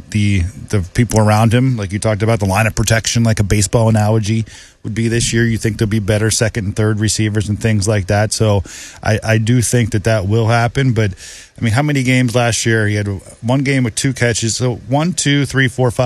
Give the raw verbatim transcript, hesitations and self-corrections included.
the the people around him, like you talked about, the line of protection, like a baseball analogy would be this year. You think there'll be better second and third receivers and things like that. So I, I do think that that will happen. But, I mean, how many games last year? He had one game with two catches. So one, two, three, four, five.